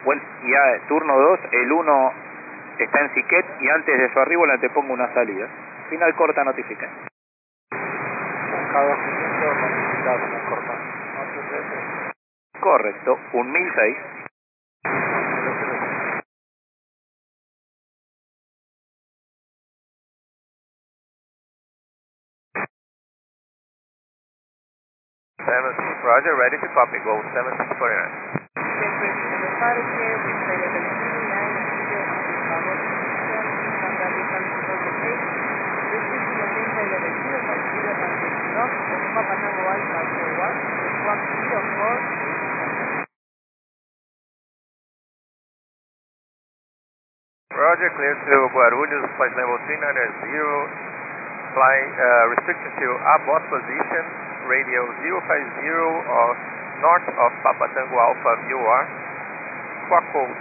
Bueno, ya turno 2, el 1 está en Siquet y antes de su arribo le antepongo una salida. Final corta notifica. Cada 500 notificado una corta. Antes de ese. Correcto, 1006. Roger, ready to copy, go 7649. Roger, clear to Guarulhos, flight level 390, flying restriction to abort position, radio 050 of north of Papa Tango Alpha VOR, Quaco